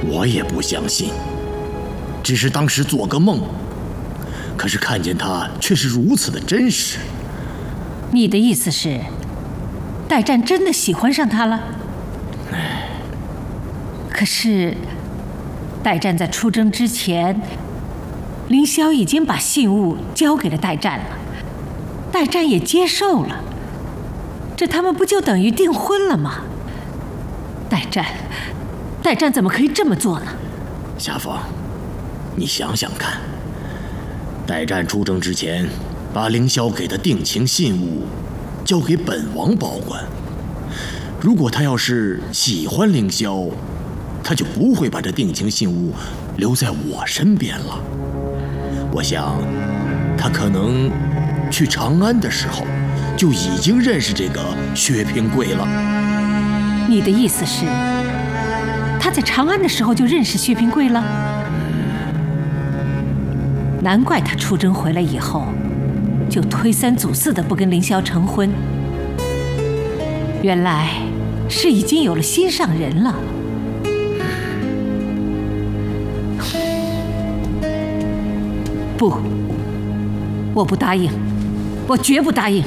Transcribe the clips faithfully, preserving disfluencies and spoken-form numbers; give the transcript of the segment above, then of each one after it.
我也不相信，只是当时做个梦。可是看见他却是如此的真实。 你的意思是，代战真的喜欢上他了？ 唉， 可是，代战在出征之前，凌霄已经把信物交给了代战了，代战也接受了，这他们不就等于订婚了吗？代战，代战怎么可以这么做呢？ 夏风，你想想看。代战出征之前，把凌霄给的定情信物交给本王保管。如果他要是喜欢凌霄，他就不会把这定情信物留在我身边了。我想，他可能去长安的时候就已经认识这个薛平贵了。 你的意思是，他在长安的时候就认识薛平贵了？难怪他出征回来以后，就推三阻四的不跟凌霄成婚。原来是已经有了心上人了。不，我不答应，我绝不答应。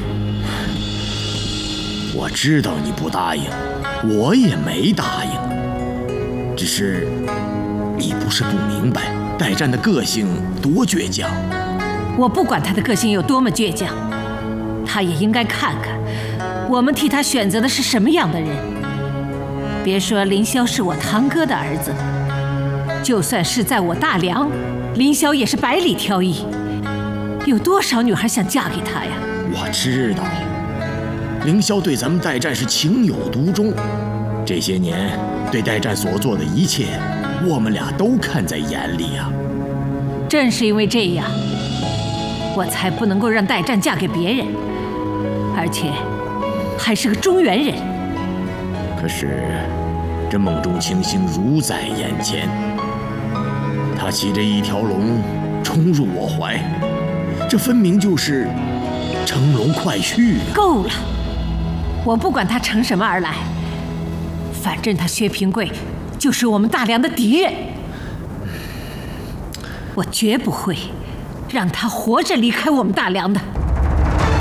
我知道你不答应，我也没答应，只是你不是不明白。代战的个性多倔强， 我不管他的个性有多么倔强，他也应该看看我们替他选择的是什么样的人。别说凌霄是我堂哥的儿子，就算是在我大梁，凌霄也是百里挑一。有多少女孩想嫁给他呀？ 我知道，凌霄对咱们代战是情有独钟，这些年对代战所做的一切，我们俩都看在眼里呀。 正是因为这样，我才不能够让代战嫁给别人，而且还是个中原人。 可是这梦中情形如在眼前，他骑着一条龙冲入我怀，这分明就是乘龙快婿啊！ 够了，我不管他乘什么而来，反正他薛平贵就是我们大梁的敌人，我绝不会让他活着离开我们大梁的。